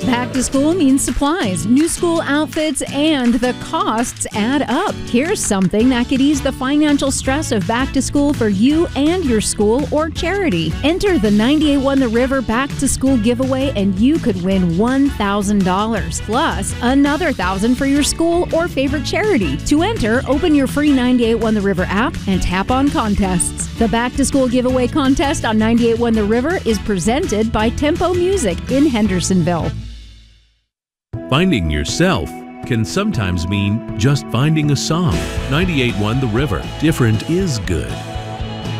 Back to school means supplies, new school outfits, and the costs add up. Here's something that could ease the financial stress of back to school for you and your school or charity. Enter the 98.1 The River Back to School giveaway and you could win $1,000 plus another $1,000 for your school or favorite charity. To enter, open your free 98.1 The River app and tap on contests. The Back to School giveaway contest on 98.1 The River is presented by Tempo Music in Hendersonville. Finding yourself can sometimes mean just finding a song. 98.1 The River. Different is good.